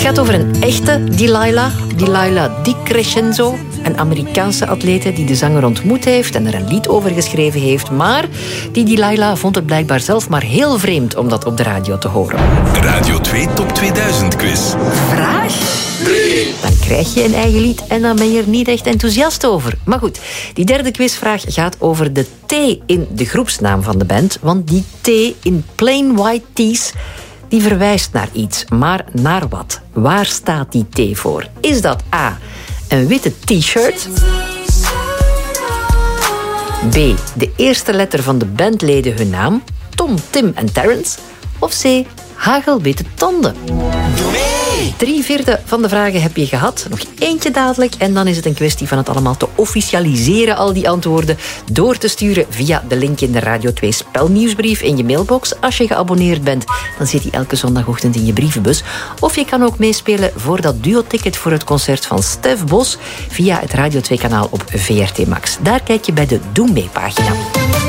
gaat over een echte Delilah Di Crescenzo. Een Amerikaanse atlete die de zanger ontmoet heeft en er een lied over geschreven heeft. Maar die Delilah vond het blijkbaar zelf maar heel vreemd om dat op de radio te horen. Radio 2 Top 2000 quiz. Vraag 3. Dan krijg je een eigen lied en dan ben je er niet echt enthousiast over. Maar goed, die derde quizvraag gaat over de T in de groepsnaam van de band. Want die T in Plain White T's, die verwijst naar iets. Maar naar wat? Waar staat die T voor? Is dat A, een witte t-shirt? B, de eerste letter van de bandleden hun naam? Tom, Tim en Terrence? Of C, hagelwitte tanden? 3/4 van de vragen heb je gehad. Nog eentje dadelijk. En dan is het een kwestie van het allemaal te officialiseren, al die antwoorden, door te sturen via de link in de Radio 2 spelnieuwsbrief in je mailbox. Als je geabonneerd bent, dan zit hij elke zondagochtend in je brievenbus. Of je kan ook meespelen voor dat duo-ticket voor het concert van Stef Bos via het Radio 2 kanaal op VRT Max. Daar kijk je bij de Doe Mee pagina.